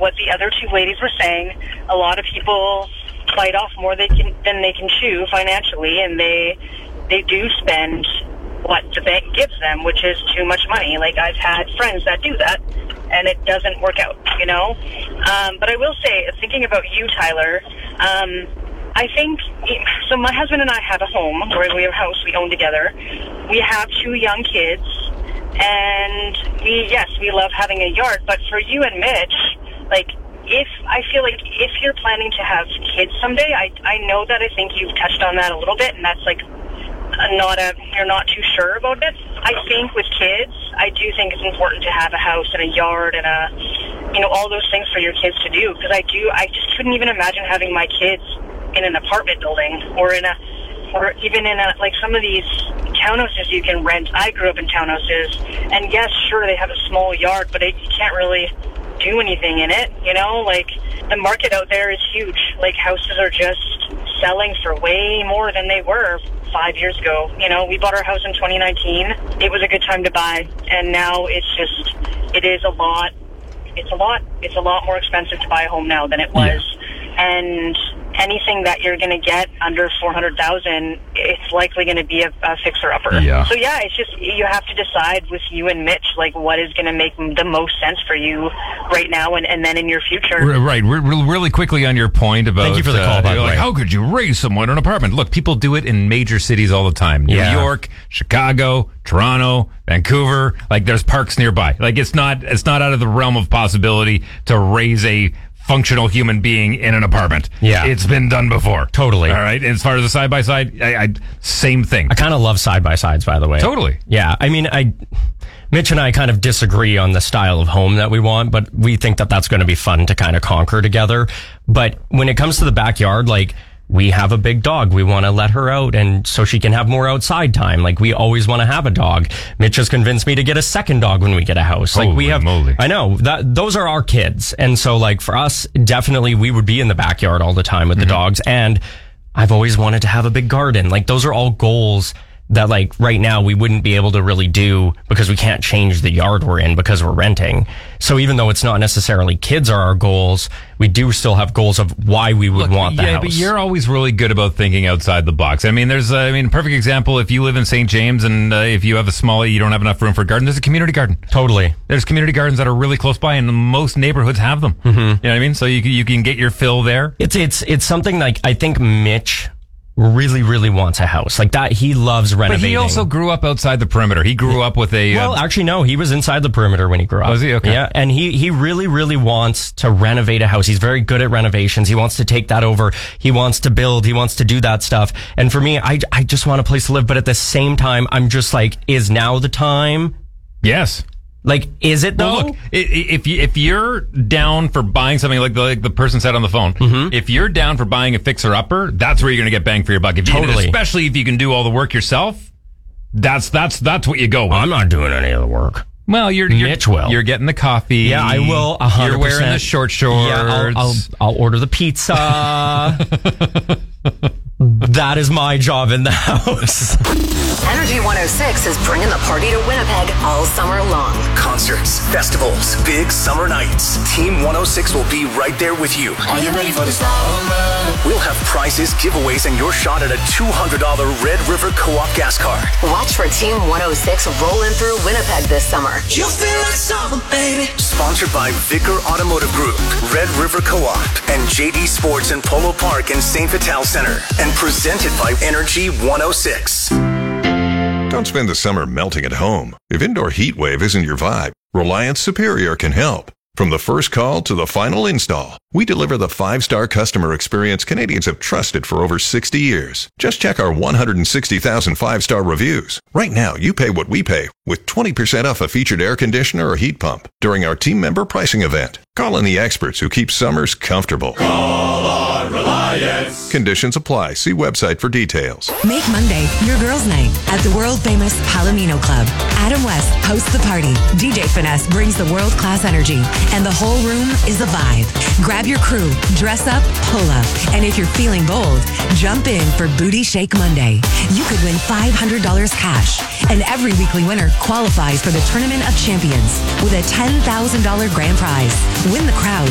what the other two ladies were saying. A lot of people bite off more than they can chew financially, and they do spend what the bank gives them, which is too much money. Like, I've had friends that do that, and it doesn't work out, you know? But I will say, thinking about you, Tyler, I think, so my husband and I have a home, where we have a house we own together. We have 2 young kids, and we love having a yard, but for you and Mitch, like, I feel like if you're planning to have kids someday, I know that I think you've touched on that a little bit, and that's like, you're not too sure about it. I think with kids, I do think it's important to have a house and a yard and all those things for your kids to do, because I just couldn't even imagine having my kids in an apartment building or even in like some of these townhouses you can rent. I grew up in townhouses, and yes, sure, they have a small yard, but you can't really do anything in it, you know? Like, the market out there is huge. Like, houses are just selling for way more than they were 5 years ago. You know, we bought our house in 2019. It was a good time to buy, and now it's a lot more expensive to buy a home now than it was. Yeah. And anything that you're going to get under $400,000, it's likely going to be a fixer-upper. Yeah. So yeah, it's just, you have to decide with you and Mitch, like, what is going to make the most sense for you right now and then in your future. Right. We're really quickly on your point about... Thank you for the call, by the way. Like, how could you raise someone in an apartment? Look, people do it in major cities all the time. New York, Chicago, Toronto, Vancouver. Like, there's parks nearby. Like, it's not out of the realm of possibility to raise a functional human being in an apartment. Yeah. It's been done before. Totally. All right. And as far as the side-by-side, same thing. I kind of love side-by-sides, by the way. Totally. Yeah. I mean, Mitch and I kind of disagree on the style of home that we want, but we think that that's going to be fun to kind of conquer together. But when it comes to the backyard, like, we have a big dog. We want to let her out, and so she can have more outside time. Like, we always want to have a dog. Mitch has convinced me to get a second dog when we get a house. Like, Holy moly. I know those are our kids. And so, like, for us, definitely we would be in the backyard all the time with the dogs. And I've always wanted to have a big garden. Like, those are all goals that, like, right now we wouldn't be able to really do because we can't change the yard we're in because we're renting. So even though it's not necessarily kids are our goals, we do still have goals of why we would want the house. But you're always really good about thinking outside the box. I mean, perfect example, if you live in St. James and if you have you don't have enough room for a garden, there's a community garden. Totally. There's community gardens that are really close by, and most neighborhoods have them. Mm-hmm. You know what I mean? So you can get your fill there. It's something like, I think Mitch really, really wants a house like that. He loves renovating. But he also grew up outside the perimeter. He grew up with a... Well, actually, no. He was inside the perimeter when he grew up. Was he? Okay. Yeah, and he really, really wants to renovate a house. He's very good at renovations. He wants to take that over. He wants to build. He wants to do that stuff. And for me, I just want a place to live. But at the same time, I'm just like, is now the time? Yes. Like, is it though? Well, look, if you're down for buying something like the person said on the phone, if you're down for buying a fixer-upper, that's where you're going to get bang for your buck. Totally. Especially if you can do all the work yourself, that's what you go with. I'm not doing any of the work. Well, Mitch will. You're getting the coffee. Yeah, I will. 100%. You're wearing the short shorts. Yeah, I'll order the pizza. That is my job in the house. Energy 106 is bringing the party to Winnipeg all summer long. Concerts, festivals, big summer nights. Team 106 will be right there with you. Are you ready for the summer? We'll have prizes, giveaways, and your shot at a $200 Red River Co-op gas card. Watch for Team 106 rolling through Winnipeg this summer. You feel like summer, baby. Sponsored by Vicar Automotive Group, Red River Co-op, and JD Sports in Polo Park and St. Vital Center. And presented by Energy 106. Don't spend the summer melting at home. If indoor heat wave isn't your vibe, Reliance Superior can help. From the first call to the final install, we deliver the 5-star customer experience Canadians have trusted for over 60 years. Just check our 160,000 5-star reviews. Right now, you pay what we pay with 20% off a featured air conditioner or heat pump during our team member pricing event. Call in the experts who keep summers comfortable. Call on Reliance. Conditions apply. See website for details. Make Monday your girls' night at the world-famous Palomino Club. Adam West hosts the party. DJ Finesse brings the world-class energy, and the whole room is a vibe. Grab your crew, dress up, pull up, and if you're feeling bold, jump in for Booty Shake Monday. You could win $500 cash, and every weekly winner qualifies for the Tournament of Champions with a $10,000 grand prize. Win the crowd